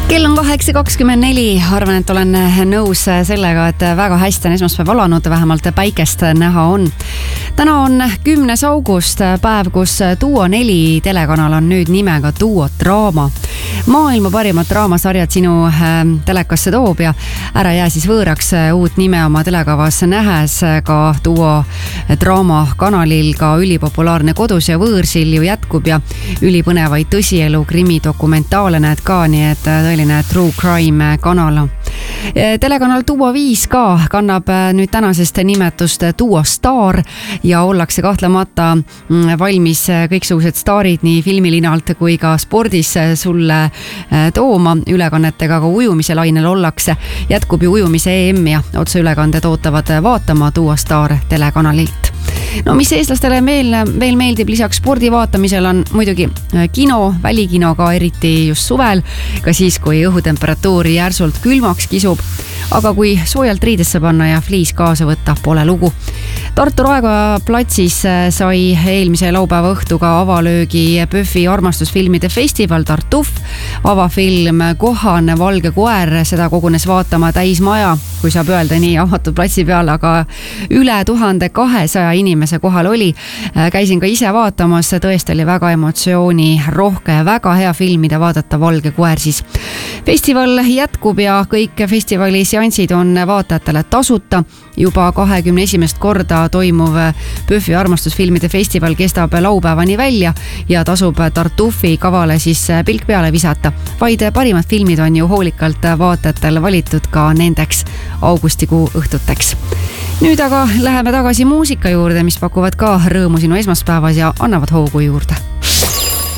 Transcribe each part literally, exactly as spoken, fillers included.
Kell on kaheksa kakskümmend neli, arvan, et olen nõus sellega, et väga hästi on esmaspäev alanud, vähemalt päikest näha on. Täna on kümnes august, päev, kus Duo neli telekanal on nüüd nimega Duo Draama. Maailma parimad draamasarjad sinu telekasse toob ja ära jää siis võõraks uut nime oma telekavas nähes. Ka Duo Draama kanalil ka ülipopulaarne Kodus ja võõrsil ju jätkub ja ülipõnevaid tõsielu krimidokumentaale näed ka, nii et tõeline true crime kanal. Telekanal Duo viis ka kannab nüüd tänasest nimetust Duo Star ja ollakse kahtlemata valmis kõiksugused staarid nii filmilinalt kui ka spordis sulle tooma. Ülekannetega ka ujumise lainel ollakse. Jätkub ju ujumise E M ja otseülekanded ootavad vaatama Duo Star telekanalilt. No mis eestlastele veel, veel meeldib lisaks spordi vaatamisel on muidugi kino, välikino ka eriti just suvel, ka siis, kui õhutemperatuuri järsult külmaks kisub. Aga kui soojalt riidesse panna ja fliis kaasa võtta, pole lugu. Tartu Raekoja platsis sai eelmise laupäeva õhtuga avalöögi Pühvi armastusfilmide festival Tartuf. Avafilm Kohane valge koer, seda kogunes vaatama täis maja, kui saab öelda nii avatud platsi peal, aga üle tuhande kahesaja inimese kohal oli. Käisin ka ise vaatamas, tõesti oli väga emotsiooni rohke ja väga hea film, mida vaadata valge koer siis. Festival jätkub ja kõik festivali seansid on vaatajatele tasuta. Juba kahekümne esimest korda toimuv Pühvi armastusfilmide festival kestab laupäevani välja ja tasub Tartufi kavale siis pilk peale visata. Vaid parimad filmid on ju hoolikalt vaatajatel valitud ka nendeks augustikuu õhtuteks. Nüüd aga läheme tagasi muusika juurde, mis pakuvad ka rõõmu sinu esmaspäevas ja annavad hoogu juurde.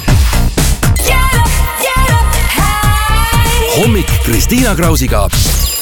Hommik Kristiina Krausiga.